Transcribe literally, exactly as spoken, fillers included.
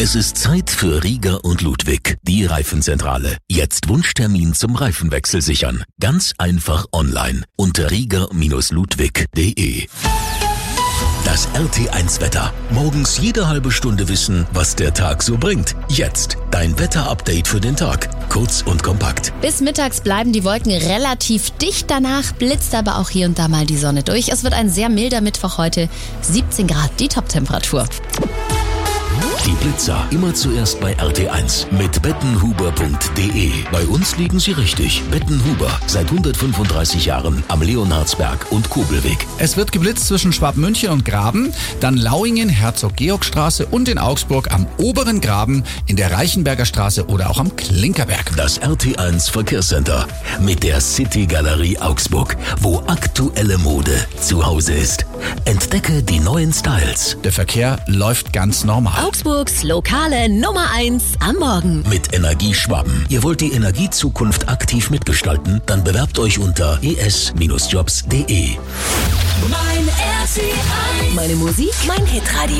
Es ist Zeit für Rieger und Ludwig, die Reifenzentrale. Jetzt Wunschtermin zum Reifenwechsel sichern. Ganz einfach online unter rieger Ludwig punkt de. Das R T eins Wetter. Morgens jede halbe Stunde wissen, was der Tag so bringt. Jetzt dein Wetterupdate für den Tag. Kurz und kompakt. Bis mittags bleiben die Wolken relativ dicht. Danach blitzt aber auch hier und da mal die Sonne durch. Es wird ein sehr milder Mittwoch heute. siebzehn Grad die Toptemperatur. Die Blitzer immer zuerst bei R T eins mit bettenhuber punkt de. Bei uns liegen sie richtig. Bettenhuber, seit hundertfünfunddreißig Jahren am Leonhardsberg und Kobelweg. Es wird geblitzt zwischen Schwabmünchen und Graben, dann Lauingen, Herzog-Georg-Straße und in Augsburg am Oberen Graben, in der Reichenberger Straße oder auch am Klinkerberg. Das R T eins Verkehrscenter mit der City Galerie Augsburg, wo aktuelle Mode zu Hause ist. Entdecke die neuen Styles. Der Verkehr läuft ganz normal. Augsburgs lokale Nummer eins am Morgen. Mit Energieschwaben. Ihr wollt die Energiezukunft aktiv mitgestalten? Dann bewerbt euch unter e s Bindestrich jobs punkt de. Mein R T eins. Meine Musik, mein Hitradio.